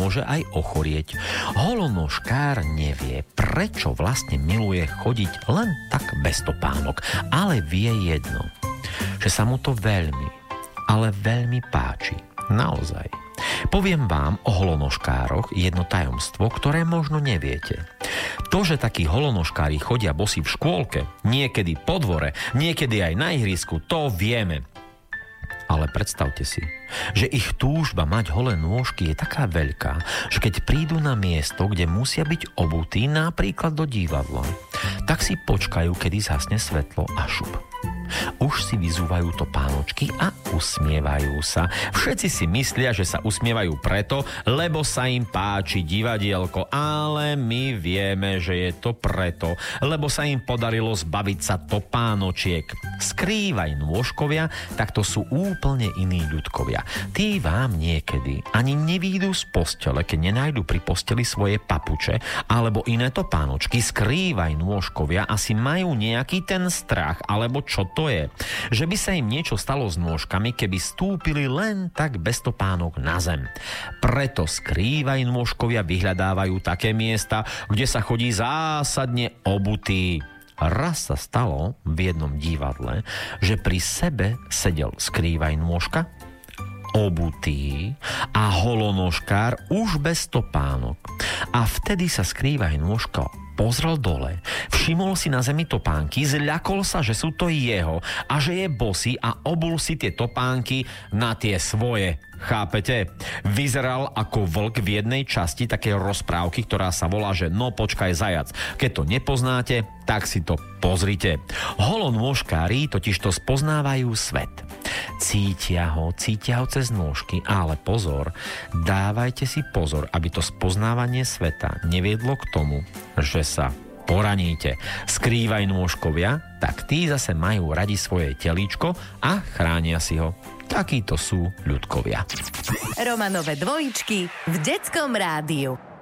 môže aj ochorieť. Holonožkár nevie, prečo vlastne miluje chodiť len tak bez topánok, ale vie jedno, že sa mu to veľmi, ale veľmi páči. Naozaj. Poviem vám o holonožkároch jedno tajomstvo, ktoré možno neviete. To, že takí holonožkári chodia bosí v škôlke, niekedy po dvore, niekedy aj na ihrisku, to vieme. Ale predstavte si, že ich túžba mať holé nôžky je taká veľká, že keď prídu na miesto, kde musia byť obutí, napríklad do divadla, tak si počkajú, kedy zhasne svetlo a šup. Už si vyzúvajú topánočky a usmievajú sa. Všetci si myslia, že sa usmievajú preto, lebo sa im páči divadielko, ale my vieme, že je to preto, lebo sa im podarilo zbaviť sa topánočiek. Skrývaj nôžkovia, tak to sú úplne iní ľudkovia. Tí vám niekedy ani nevídu z postele, keď nenájdu pri posteli svoje papuče alebo iné topánočky. Skrývaj nôžkovia, asi majú nejaký ten strach, alebo čo to je, že by sa im niečo stalo s nôžkami, keby stúpili len tak bez topánok na zem. Preto skrývaj nôžkovia vyhľadávajú také miesta, kde sa chodí zásadne obutý. Raz sa stalo v jednom divadle, že pri sebe sedel skrývaj nôžka, obutý a holonožkár už bez topánok. A vtedy sa skrývaj nôžka pozrel dole, všimol si na zemi topánky, zľakol sa, že sú to jeho a že je bosý a obul si tie topánky na tie svoje. Chápete? Vyzeral ako vlk v jednej časti takej rozprávky, ktorá sa volá, že no počkaj zajac. Keď to nepoznáte, tak si to pozrite. Holonôžkári totiž to spoznávajú svet. Cítia ho cez nôžky, ale pozor, dávajte si pozor, aby to spoznávanie sveta neviedlo k tomu, že sa poraníte. Skrývaj nôžkovia, tak tí zase majú radi svoje telíčko a chránia si ho. Takíto sú ľudkovia. Romanové dvojičky v Detskom rádiu.